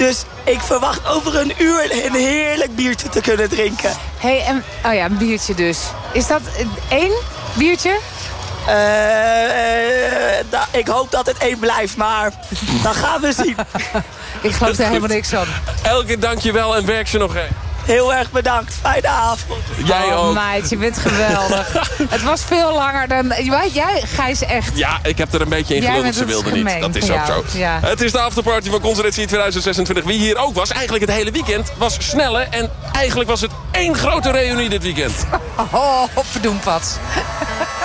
Dus ik verwacht over een uur een heerlijk biertje te kunnen drinken. Hey, en, oh ja, een biertje dus. Is dat 1 biertje? Ik hoop dat het 1 blijft, maar dan gaan we zien. Ik geloof er helemaal niks van. Elke dank je wel en werk ze nog een. Heel erg bedankt. Fijne avond. Jij ook. Meid, je bent geweldig. Het was veel langer dan... Jij, Gijs, echt. Ja, ik heb er een beetje in geluld, ze wilde niet. Dat is ook zo. Ja. Het is de afterparty van Concertatie 2026. Wie hier ook was, eigenlijk het hele weekend, was Snelle. En eigenlijk was het 1 grote reunie dit weekend. Oh, op verdoenpad.